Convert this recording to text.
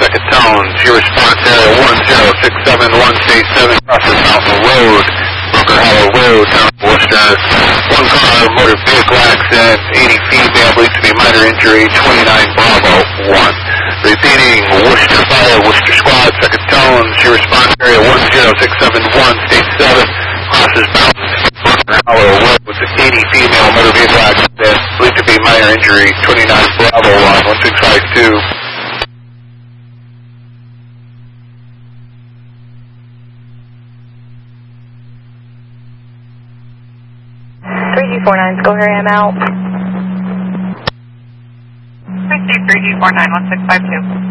second tones. Your response area 10671, state 7, crosses Mountain Road, Bunker Hollow Road, town of Worcester. One car, motor vehicle accident, 80 female, believed to be minor injury, 29 Bravo 1. Repeating, Worcester Fire, Worcester Squad, second tones. Your response area 10671, state 7, crosses Mountain Bunker Hollow Road with 80 female, motor vehicle accident, believed to be minor injury, 29 Bravo 1, 1652. 3G49, go here, I'm out. 3G49, 1652.